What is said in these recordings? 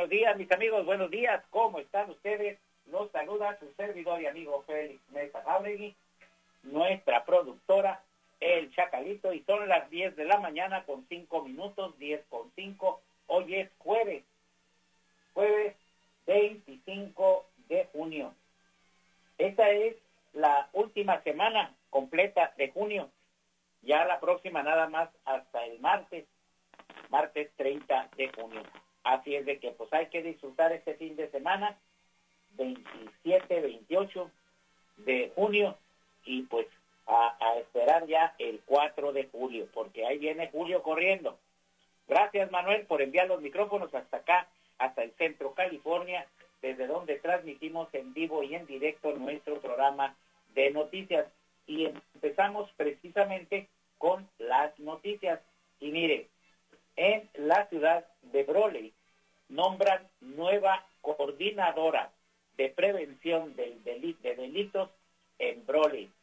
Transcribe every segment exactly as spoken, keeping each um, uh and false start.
buenos días, mis amigos, buenos días. ¿Cómo están ustedes? Los saluda su servidor y amigo Félix Mesa Jauregui, nuestra productora, El Chacalito, y son las diez de la mañana con cinco minutos, diez con cinco. Hoy es jueves, jueves veinticinco de junio. Esta es la última semana completa de junio. Ya la próxima nada más hasta el martes, martes treinta de junio. Así es de que pues hay que disfrutar este fin de semana, veintisiete, veintiocho de junio, y pues a, a esperar ya el cuatro de julio, porque ahí viene julio corriendo. Gracias, Manuel, por enviar los micrófonos hasta acá, hasta el centro California, desde donde transmitimos en vivo y en directo nuestro programa de noticias. Y empezamos precisamente con las noticias. Y mire, en la ciudad de Brawley nombran nueva coordinadora de prevención del deli- de delitos en Brawley.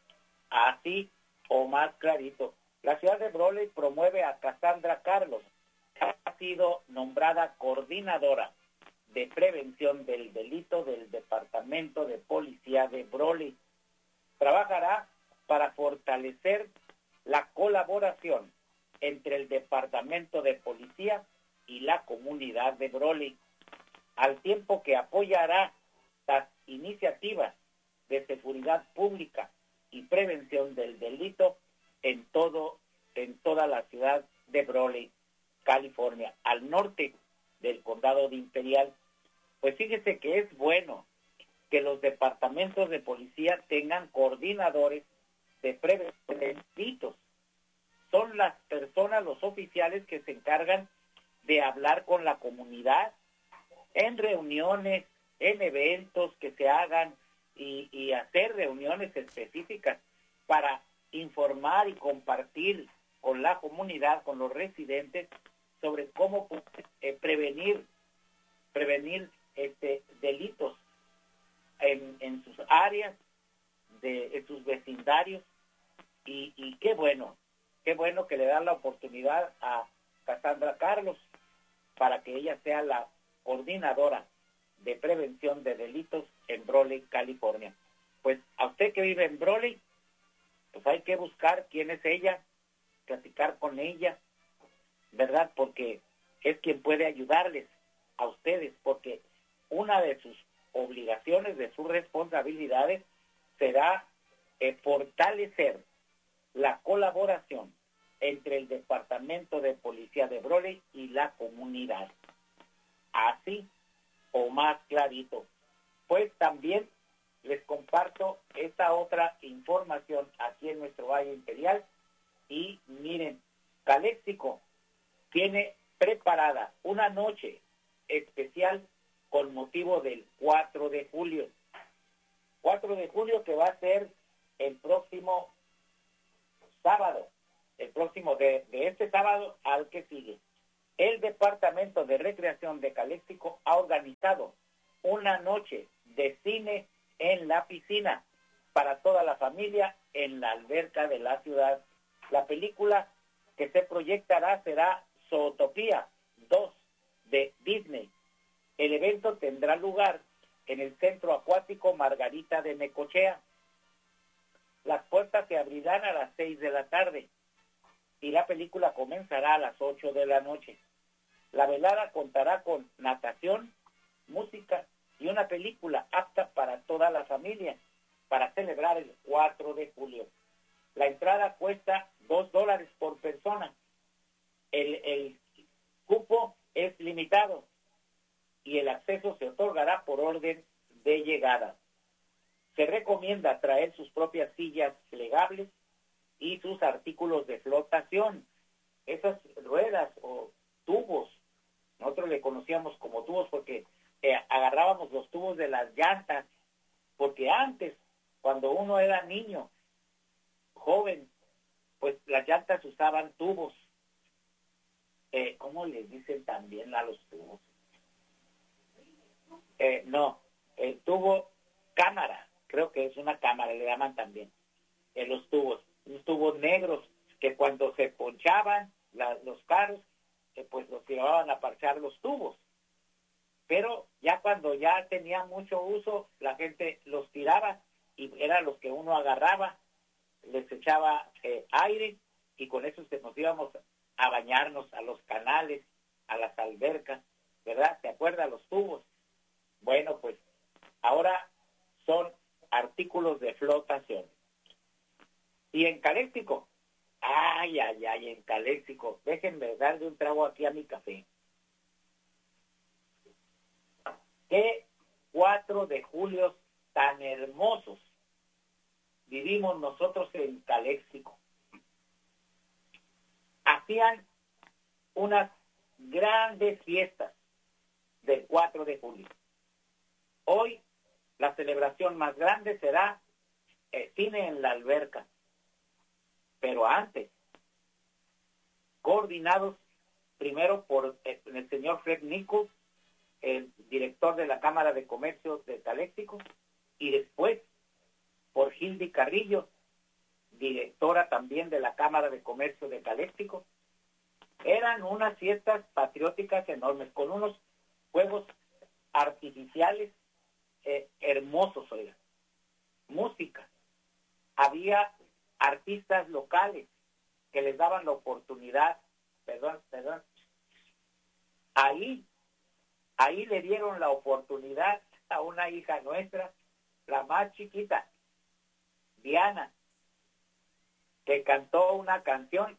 Así o más clarito, la ciudad de Brawley promueve a Cassandra Carlos, que ha sido nombrada coordinadora de prevención del delito del Departamento de Policía de Brawley. Trabajará para fortalecer la colaboración entre el Departamento de Policía y la comunidad de Brawley, al tiempo que apoyará las iniciativas de seguridad pública y prevención del delito en todo en toda la ciudad de Brawley, California, al norte del condado de Imperial. Pues fíjese que es bueno que los departamentos de policía tengan coordinadores de prevención de delitos. Son las personas, los oficiales, que se encargan de hablar con la comunidad en reuniones, en eventos que se hagan y, y hacer reuniones específicas para informar y compartir con la comunidad, con los residentes, sobre cómo eh, prevenir prevenir este delitos en, en sus áreas, de en sus vecindarios. Y, y qué bueno, qué bueno que le dan la oportunidad a Cassandra Carlos para que ella sea la coordinadora de prevención de delitos en Brawley, California. Pues a usted que vive en Brawley, pues hay que buscar quién es ella, platicar con ella, ¿verdad? Porque es quien puede ayudarles a ustedes, porque una de sus obligaciones, de sus responsabilidades, será eh, fortalecer la colaboración entre el Departamento de Policía de Brawley y la comunidad. Así o más clarito. Pues también les comparto esta otra información aquí en nuestro Valle Imperial. Y miren, Caléxico tiene preparada una noche especial con motivo del cuatro de julio. cuatro de julio, que va a ser el próximo sábado, el próximo de, de este sábado al que sigue. El Departamento de Recreación de Caléxico ha organizado una noche de cine en la piscina para toda la familia en la alberca de la ciudad. La película que se proyectará será Zootopia dos de Disney. El evento tendrá lugar en el Centro Acuático Margarita de Necochea. Las puertas se abrirán a las seis de la tarde y la película comenzará a las ocho de la noche. La velada contará con natación, música y una película apta para toda la familia para celebrar el cuatro de julio. La entrada cuesta dos dólares por persona. El, el cupo es limitado y el acceso se otorgará por orden de llegada. Se recomienda traer sus propias sillas plegables y sus artículos de flotación. Esas ruedas o tubos, nosotros le conocíamos como tubos porque eh, agarrábamos los tubos de las llantas, porque antes, cuando uno era niño, joven, pues las llantas usaban tubos. Eh, ¿Cómo les dicen también a los tubos? Eh, no, el tubo cámara, creo que es una cámara, le llaman también, en los tubos, unos tubos negros que cuando se ponchaban la, los carros, eh, pues los llevaban a parchar los tubos. pero ya cuando ya tenía mucho uso, la gente los tiraba y eran los que uno agarraba, les echaba eh, aire y con eso nos íbamos a bañarnos a los canales, a las albercas, ¿verdad? ¿Se acuerdan los tubos? Bueno, pues ahora son artículos de flotación. Y en Caléxico, ay, ay, ay, en Caléxico, déjenme darle un trago aquí a mi café. Qué cuatro de julio tan hermosos vivimos nosotros en Caléxico. Hacían unas grandes fiestas del cuatro de julio. Hoy la celebración más grande será el cine en la alberca. Pero antes, coordinados primero por el señor Fred Nichols, el director de la Cámara de Comercio de Caléxico, y después por Hildy Carrillo, directora también de la Cámara de Comercio de Caléxico. Eran unas fiestas patrióticas enormes, con unos juegos artificiales eh, hermosos, oigan. Música. Había artistas locales que les daban la oportunidad, perdón, perdón, ahí, ahí le dieron la oportunidad a una hija nuestra, la más chiquita, Diana, que cantó una canción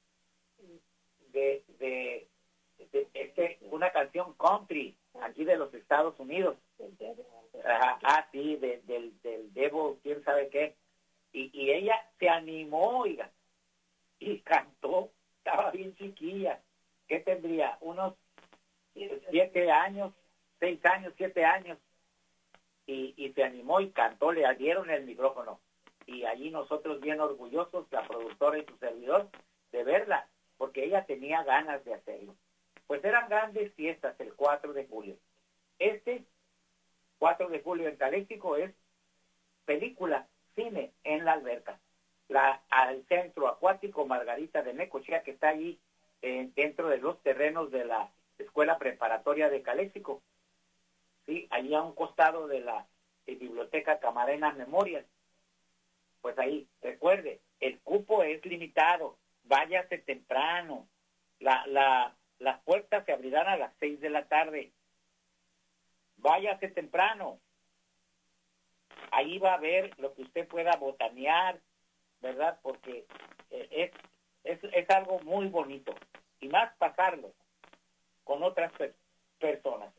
de, de, de este, una canción country, aquí de los Estados Unidos. Ajá, ah, sí, de, del, del Devil, quién sabe qué. Y, y ella se animó, oiga, y cantó, estaba bien chiquilla. ¿Qué tendría? Unos siete años, seis años, siete años. Y, y se animó y cantó, le dieron el micrófono. Y allí nosotros bien orgullosos, la productora y su servidor, de verla, porque ella tenía ganas de hacerlo. Pues eran grandes fiestas el cuatro de julio. Este cuatro de julio en Caléxico es película, cine en la alberca. La, al centro acuático Margarita de Necochea, que está allí eh, dentro de los terrenos de la Escuela Preparatoria de Caléxico. Sí, allí a un costado de la de Biblioteca Camarena Memorial. Pues ahí, recuerde, el cupo es limitado, váyase temprano. La, la, las puertas se abrirán a las seis de la tarde. Váyase temprano. Ahí va a ver lo que usted pueda botanear, ¿verdad? Porque eh, es, es, es algo muy bonito. Y más pasarlo con otras per- personas.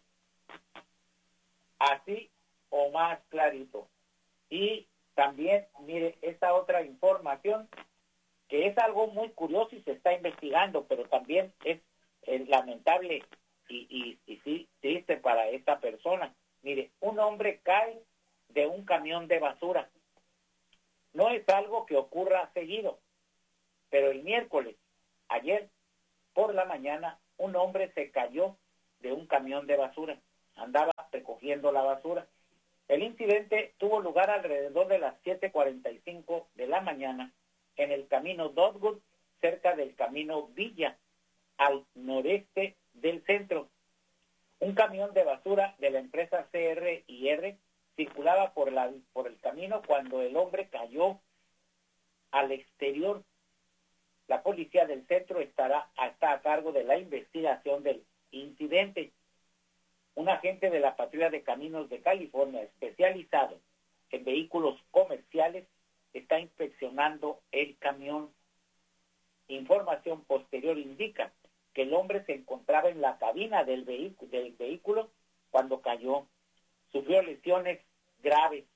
Así o más clarito. Y también, mire, esta otra información, que es algo muy curioso y se está investigando, pero también es, es lamentable y, y, y sí, triste para esta persona. Mire, un hombre cae de un camión de basura. No es algo que ocurra seguido, pero el miércoles, ayer, por la mañana, un hombre se cayó de un camión de basura. Andaba recogiendo la basura. El incidente tuvo lugar alrededor de las siete cuarenta y cinco de la mañana en el camino Dogwood, cerca del camino Villa, al noreste del centro. Un camión de basura de la empresa C R y R circulaba por, la, por el camino cuando el hombre cayó al exterior. La policía del centro estará está a cargo de la investigación del incidente. Un agente de la Patrulla de Caminos de California, especializado en vehículos comerciales, está inspeccionando el camión. Información posterior indica que el hombre se encontraba en la cabina del vehículo, del vehículo cuando cayó. Sufrió lesiones graves.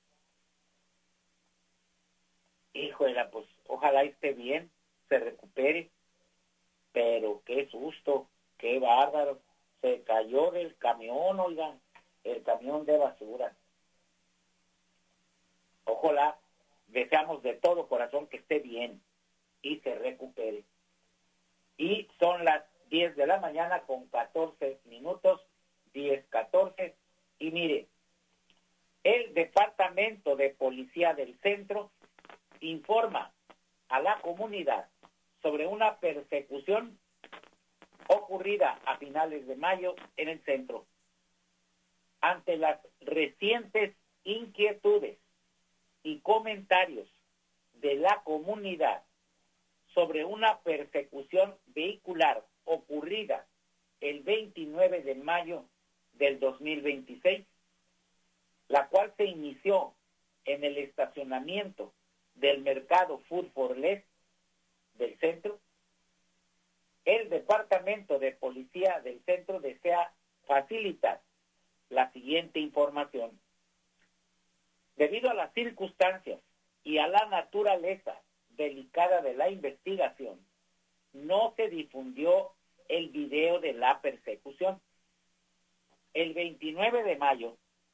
Híjole, pues ojalá esté bien, se recupere. Pero qué susto, qué bárbaro. Se cayó del camión, oigan, el camión de basura. Ojalá, deseamos de todo corazón que esté bien y se recupere. Y son las diez de la mañana con catorce minutos, diez catorce, y mire, el Departamento de Policía del Centro informa a la comunidad sobre una persecución ocurrida a finales de mayo en el centro. ante las recientes inquietudes y comentarios de la comunidad sobre una persecución vehicular ocurrida el veintinueve de mayo del dos mil veintiséis, la cual se inició en el estacionamiento del mercado Food for Less del centro, el Departamento de Policía del centro desea facilitar la siguiente información. Debido a las circunstancias y a la naturaleza delicada de la investigación, no se difundió el video de la persecución. El veintinueve de mayo,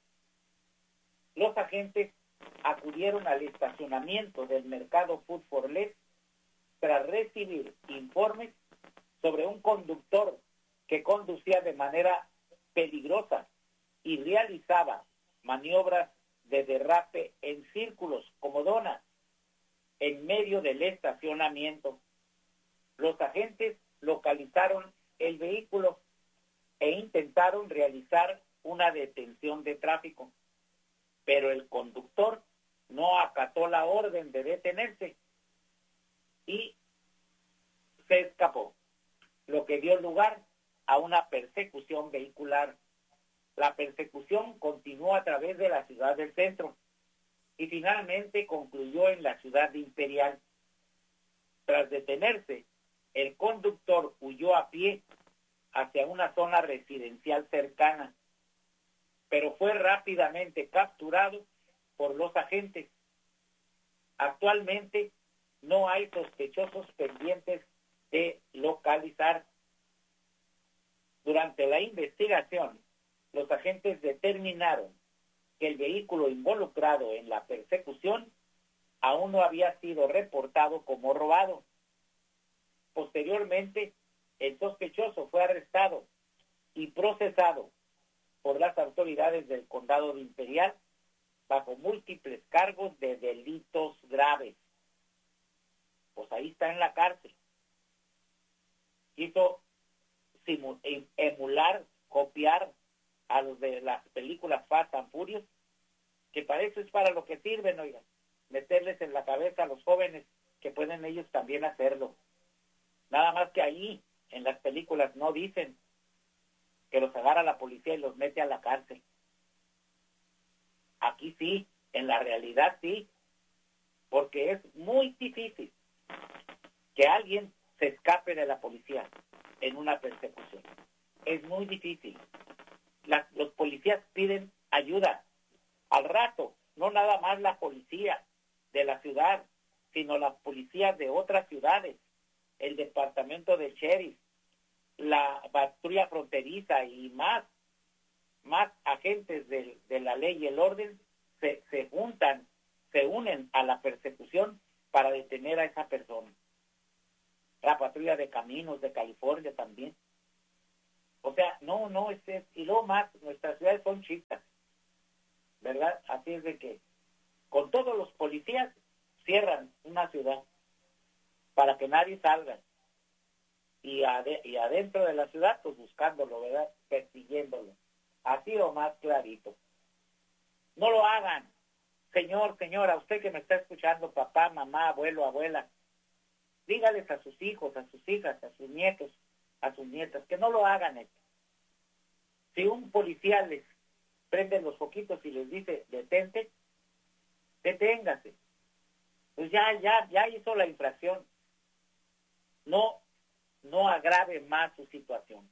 los agentes acudieron al estacionamiento del mercado Food for Less tras recibir informes sobre un conductor que conducía de manera peligrosa y realizaba maniobras de derrape en círculos como donas en medio del estacionamiento. Los agentes localizaron el vehículo e intentaron realizar una detención de tráfico, pero el conductor no acató la orden de detenerse y se escapó, lo que dio lugar a una persecución vehicular. La persecución continuó a través de la ciudad del centro y finalmente concluyó en la ciudad de Imperial. Tras detenerse, el conductor huyó a pie hacia una zona residencial cercana, pero fue rápidamente capturado por los agentes. Actualmente no hay sospechosos pendientes de localizar. Durante la investigación, los agentes determinaron que el vehículo involucrado en la persecución aún no había sido reportado como robado. Posteriormente, el sospechoso fue arrestado y procesado por las autoridades del condado de Imperial bajo múltiples cargos de delitos graves. Pues ahí está en la cárcel. Quiso simu- emular, copiar a los de las películas Fast and Furious, que para eso es para lo que sirven, oigan, meterles en la cabeza a los jóvenes que pueden ellos también hacerlo. Nada más que ahí, en las películas, no dicen que los agarra la policía y los mete a la cárcel. Aquí sí, en la realidad sí, porque es muy difícil que alguien se escape de la policía en una persecución. Es muy difícil. Las, los policías piden ayuda. Al rato, no nada más la policía de la ciudad, sino las policías de otras ciudades, el departamento del sheriff, la patrulla fronteriza y más, más agentes de, de la ley y el orden se, se juntan, se unen a la persecución para detener a esa persona. La patrulla de caminos de California también. O sea, no, no, es, es, y luego más, nuestras ciudades son chicas, ¿verdad? Así es de que con todos los policías cierran una ciudad para que nadie salga. Y, ade, y adentro de la ciudad, pues buscándolo, ¿verdad? Persiguiéndolo. Así o más clarito. No lo hagan. Señor, señora, usted que me está escuchando, papá, mamá, abuelo, abuela, dígales a sus hijos, a sus hijas, a sus nietos, a sus nietas, que no lo hagan esto. Si un policía les prende los foquitos y les dice, detente, deténgase. Pues ya, ya, ya hizo la infracción. No, no agrave más su situación.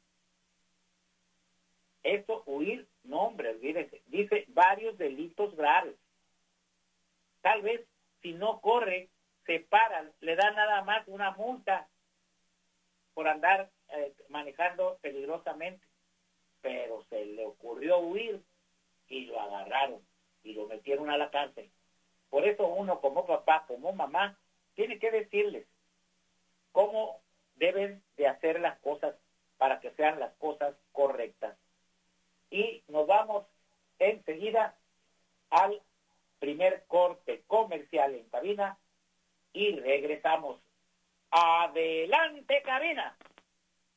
Esto, huir, no hombre, olvídese. Dice varios delitos graves. Tal vez, si no corre, se paran, le dan nada más una multa por andar eh, manejando peligrosamente, pero se le ocurrió huir y lo agarraron y lo metieron a la cárcel. Por eso uno como papá, como mamá, tiene que decirles cómo deben de hacer las cosas para que sean las cosas correctas. Y nos vamos enseguida al primer corte comercial en cabina y regresamos. ¡Adelante, cabina!